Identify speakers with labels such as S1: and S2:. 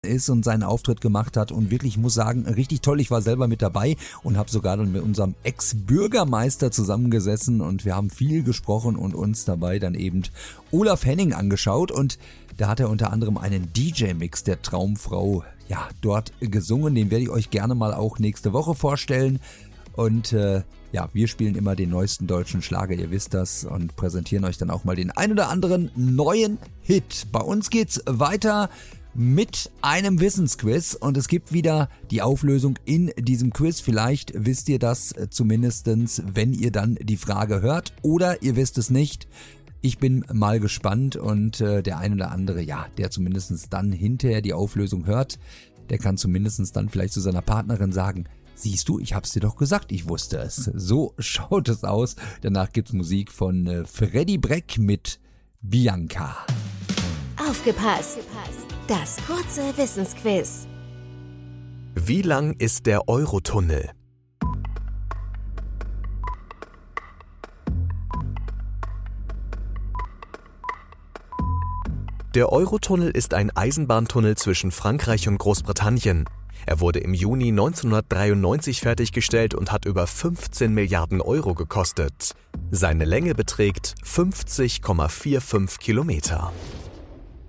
S1: ist und seinen Auftritt gemacht hat und wirklich, ich muss sagen, richtig toll. Ich war selber mit dabei und habe sogar dann mit unserem Ex-Bürgermeister zusammengesessen und wir haben viel gesprochen und uns dabei dann eben Olaf Henning angeschaut und da hat er unter anderem einen DJ-Mix der Traumfrau dort gesungen. Den werde ich euch gerne mal auch nächste Woche vorstellen. Und wir spielen immer den neuesten deutschen Schlager, ihr wisst das, und präsentieren euch dann auch mal den ein oder anderen neuen Hit. Bei uns geht's weiter mit einem Wissensquiz und es gibt wieder die Auflösung in diesem Quiz. Vielleicht wisst ihr das zumindestens, wenn ihr dann die Frage hört, oder ihr wisst es nicht. Ich bin mal gespannt und der ein oder andere, der zumindestens dann hinterher die Auflösung hört, der kann zumindestens dann vielleicht zu seiner Partnerin sagen: Siehst du, ich hab's dir doch gesagt, ich wusste es. So schaut es aus. Danach gibt's Musik von Freddy Breck mit Bianca.
S2: Aufgepasst! Das kurze Wissensquiz.
S3: Wie lang ist der Eurotunnel? Der Eurotunnel ist ein Eisenbahntunnel zwischen Frankreich und Großbritannien. Er wurde im Juni 1993 fertiggestellt und hat über 15 Milliarden Euro gekostet. Seine Länge beträgt 50,45 Kilometer.